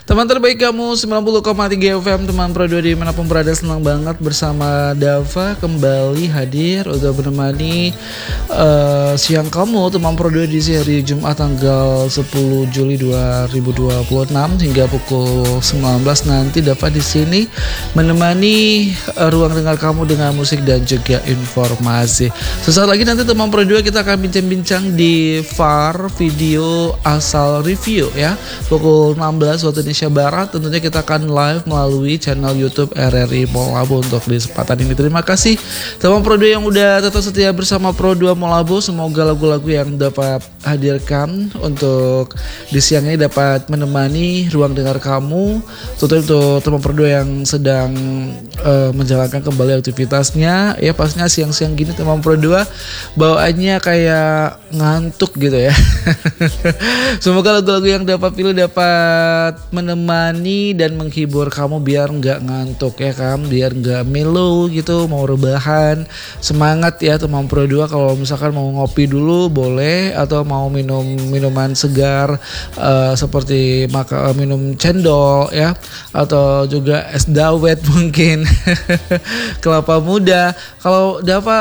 Teman terbaik kamu 90,3 FM, teman Pro 2 dimanapun berada, senang banget bersama Dava kembali hadir untuk menemani siang kamu teman Pro 2 di hari Jumat tanggal 10 Juli 2026 hingga pukul 19 nanti. Dava di sini menemani ruang dengar kamu dengan musik dan juga informasi. Sesaat lagi nanti teman Pro 2 kita akan bincang-bincang di VAR video asal review ya, pukul 16 waktu Indonesia Barat. Tentunya kita akan live melalui channel YouTube RRI Molabo untuk di kesempatan ini. Terima kasih teman Pro 2 yang udah tetap setia bersama Pro 2 Molabo. Semoga lagu-lagu yang dapat hadirkan untuk di siang ini dapat menemani ruang dengar kamu. Tentunya untuk teman Pro 2 yang sedang menjalankan kembali aktivitasnya ya, pastinya siang-siang gini teman Pro 2 bawaannya kayak ngantuk gitu ya. Semoga lagu-lagu yang dapat pilih dapat menemani dan menghibur kamu biar nggak ngantuk ya kan, biar nggak mellow gitu, mau rebahan semangat ya teman Pro 2. Kalau misalkan mau ngopi dulu boleh, atau mau minum minuman segar seperti minum cendol ya, atau juga es dawet mungkin kelapa muda. Kalau Dava